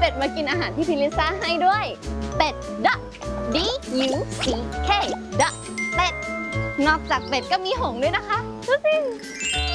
เป็ดมากินอาหารที่พี่ลิซ่าให้ด้วยเป็ด duck D U C K duck เป็ดนอกจากเป็ดก็มีหงส์ด้วยนะคะดูสิ